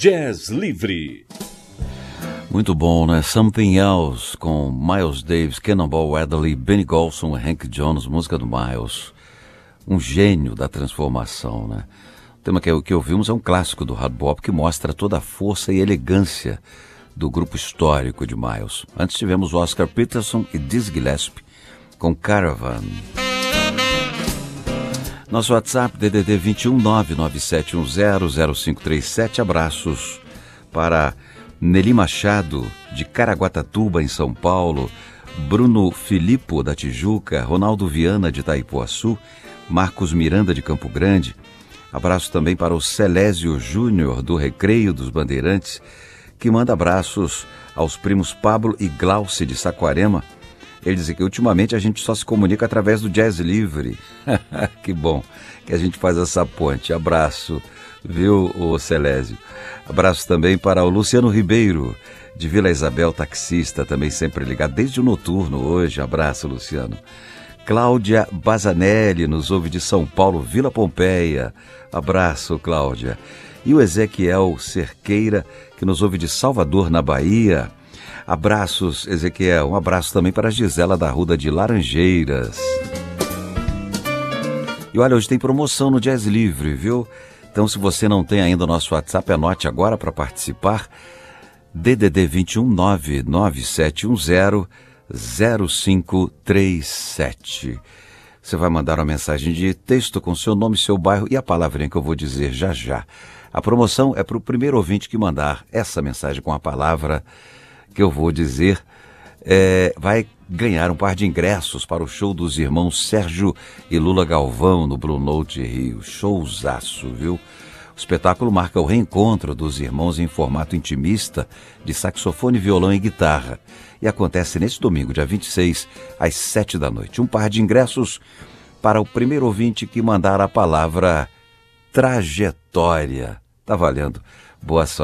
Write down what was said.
Jazz Livre. Muito bom, né? Something Else, com Miles Davis, Cannonball Adderley, Benny Golson, Hank Jones, música do Miles. Um gênio da transformação, né? O tema que ouvimos é um clássico do hard bop que mostra toda a força e elegância do grupo histórico de Miles. Antes tivemos o Oscar Peterson e Dizzy Gillespie com Caravan. Nosso WhatsApp, DDD 21 99710 0537. Abraços para Nelly Machado, de Caraguatatuba, em São Paulo, Bruno Filippo, da Tijuca, Ronaldo Viana, de Itaipuaçu, Marcos Miranda, de Campo Grande. Abraço também para o Celésio Júnior, do Recreio dos Bandeirantes, que manda abraços aos primos Pablo e Glauce, de Saquarema. Ele diz que ultimamente a gente só se comunica através do Jazz Livre. Que bom que a gente faz essa ponte. Abraço, viu, o Celésio? Abraço também para o Luciano Ribeiro, de Vila Isabel, taxista, também sempre ligado, desde o noturno hoje. Abraço, Luciano. Cláudia Bazanelli nos ouve de São Paulo, Vila Pompeia. Abraço, Cláudia. E o Ezequiel Cerqueira, que nos ouve de Salvador, na Bahia. Abraços, Ezequiel. Um abraço também para a Gisela da Ruda de Laranjeiras. E olha, hoje tem promoção no Jazz Livre, viu? Então, se você não tem ainda o nosso WhatsApp, anote agora para participar. DDD 21 99710 0537. Você vai mandar uma mensagem de texto com seu nome, seu bairro e a palavrinha que eu vou dizer já já. A promoção é para o primeiro ouvinte que mandar essa mensagem com a palavra que eu vou dizer, vai ganhar um par de ingressos para o show dos irmãos Sérgio e Lula Galvão no Blue Note Rio. Showzaço, viu? O espetáculo marca o reencontro dos irmãos em formato intimista de saxofone, violão e guitarra. E acontece neste domingo, dia 26, às 7 da noite. Um par de ingressos para o primeiro ouvinte que mandar a palavra trajetória. Tá valendo. Boa sorte.